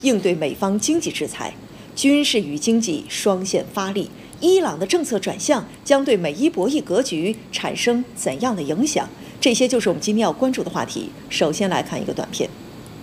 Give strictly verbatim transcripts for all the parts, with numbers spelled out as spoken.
应对美方经济制裁，军事与经济双线发力。伊朗的政策转向将对美伊博弈格局产生怎样的影响？这些就是我们今天要关注的话题。首先来看一个短片。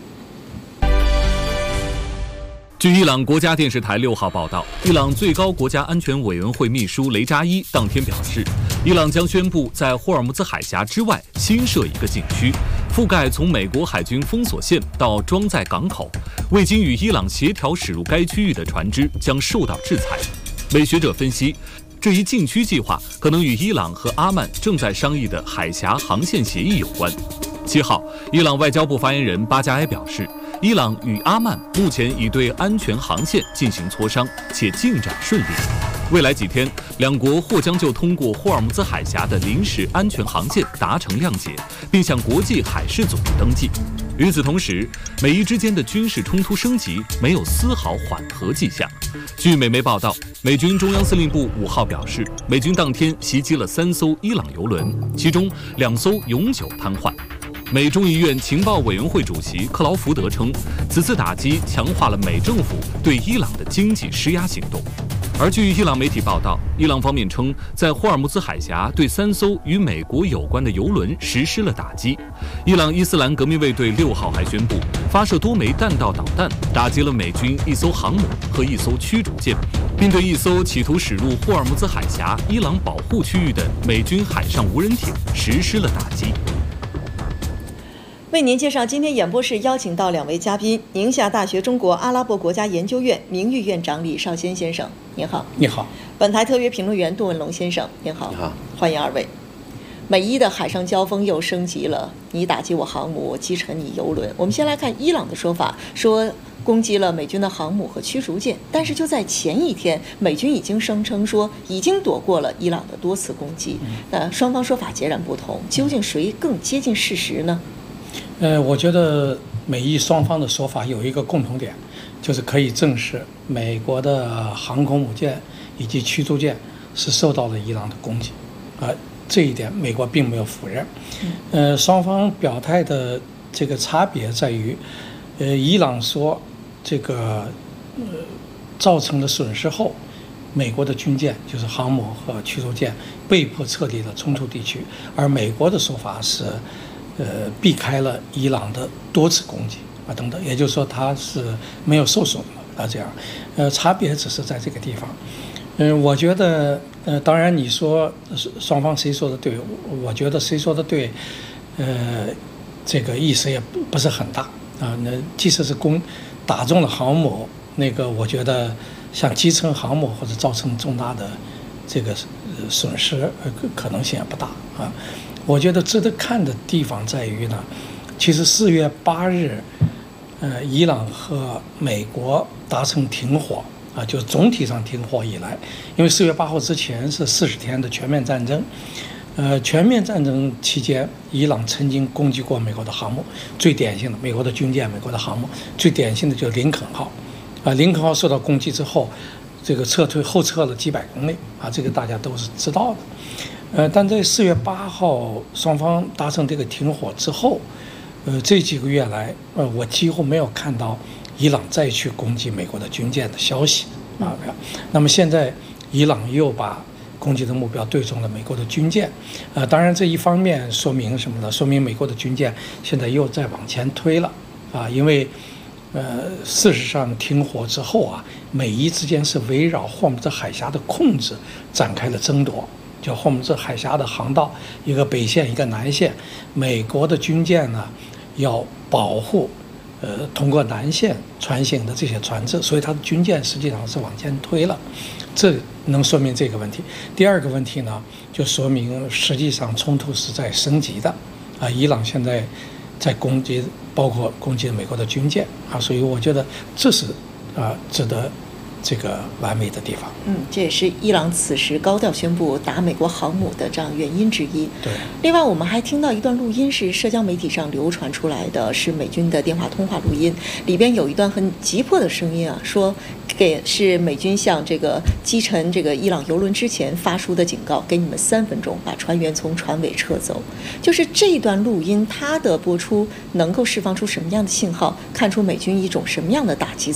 据伊朗国家电视台六号报道，伊朗最高国家安全委员会秘书雷扎伊当天表示，伊朗将宣布在霍尔木兹海峡之外新设一个禁区，覆盖从美国海军封锁线到装载港口，未经与伊朗协调驶入该区域的船只将受到制裁。美学者分析，这一禁区计划可能与伊朗和阿曼正在商议的海峡航线协议有关。七号，伊朗外交部发言人巴加埃表示，伊朗与阿曼目前已对安全航线进行磋商，且进展顺利。未来几天，两国或将就通过霍尔木兹海峡的临时安全航线达成谅解，并向国际海事组织登记。与此同时，美伊之间的军事冲突升级没有丝毫缓和迹象。据美媒报道，美军中央司令部五号表示，美军当天袭击了三艘伊朗油轮，其中两艘永久瘫痪。美众议院情报委员会主席克劳福德称，此次打击强化了美政府对伊朗的经济施压行动。而据伊朗媒体报道，伊朗方面称，在霍尔木兹海峡对三艘与美国有关的油轮实施了打击。伊朗伊斯兰革命卫队六号还宣布，发射多枚弹道导弹，打击了美军一艘航母和一艘驱逐舰，并对一艘企图驶入霍尔木兹海峡伊朗保护区域的美军海上无人艇实施了打击。 为您介绍今天演播室邀请到两位嘉宾，宁夏大学中国阿拉伯国家研究院名誉院长李少先先生，您好。 你好。 本台特约评论员杜文龙先生，您好。 你好。 欢迎二位。美伊的海上交锋又升级了，你打击我航母，我击沉你油轮。我们先来看伊朗的说法，说攻击了美军的航母和驱逐舰，但是就在前一天，美军已经声称说已经躲过了伊朗的多次攻击。那双方说法截然不同，究竟谁更接近事实呢？ 呃，我觉得美伊双方的说法有一个共同点，就是可以证实美国的航空母舰以及驱逐舰是受到了伊朗的攻击，啊、呃，这一点美国并没有否认。呃，双方表态的这个差别在于，呃，伊朗说这个呃造成了损失后，美国的军舰就是航母和驱逐舰被迫撤离了冲突地区，而美国的说法是。呃，避开了伊朗的多次攻击啊，等等，也就是说它是没有受损的啊，这样，呃，差别只是在这个地方。嗯、呃，我觉得，呃，当然你说双方谁说的对，我觉得谁说的对，呃，这个意思也不是很大啊。那即使是攻打中了航母，那个我觉得像击沉航母或者造成重大的这个损失，呃，可能性也不大啊。我觉得值得看的地方在于呢，其实四月八日，呃，伊朗和美国达成停火啊，就总体上停火以来，因为四月八号之前是四十天的全面战争，呃，全面战争期间，伊朗曾经攻击过美国的航母，最典型的美国的军舰、美国的航母，最典型的就是林肯号，啊，林肯号受到攻击之后，这个撤退后撤了几百公里啊，这个大家都是知道的。呃，但在四月八号双方达成这个停火之后，呃，这几个月来，呃，我几乎没有看到伊朗再去攻击美国的军舰的消息啊。那么现在，伊朗又把攻击的目标对准了美国的军舰，呃，当然这一方面说明什么呢？说明美国的军舰现在又在往前推了啊，因为，呃，事实上停火之后啊，美伊之间是围绕霍尔木兹海峡的控制展开了争夺。就霍尔木兹海峡的航道，一个北线，一个南线，美国的军舰呢要保护，呃，通过南线穿行的这些船只，所以它的军舰实际上是往前推了，这能说明这个问题。第二个问题呢，就说明实际上冲突是在升级的，啊，伊朗现在在攻击，包括攻击美国的军舰啊，所以我觉得这是啊值得。这个完美的地方， 嗯，这也是伊朗此时高调宣布打美国航母的这样原因之一。 对。 另外，我们还听到一段录音，是社交媒体上流传出来的，是美军的电话通话录音，里边有一段很急迫的声音啊，说给是美军向这个击沉这个伊朗油轮之前发出的警告，给你们三分钟把船员从船尾撤走。就是这段录音，它的播出能够释放出什么样的信号，看出美军一种什么样的打击